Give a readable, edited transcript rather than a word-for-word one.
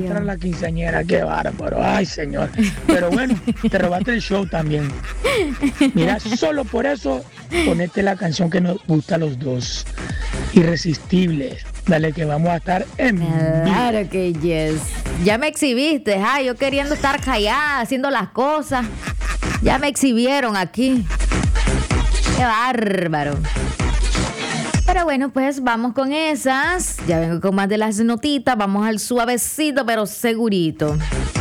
entrar a la quinceañera, qué bárbaro, ay señor. Pero bueno, te robaste el show también. Mira, solo por eso ponete la canción que nos gusta a los dos. Irresistible. Dale que vamos a estar en vivo. Claro que yes. Ya me exhibiste, yo queriendo estar callada, haciendo las cosas. Ya me exhibieron aquí. Qué bárbaro. Pero bueno, pues vamos con esas. Ya vengo con más de las notitas. Vamos al suavecito, pero segurito.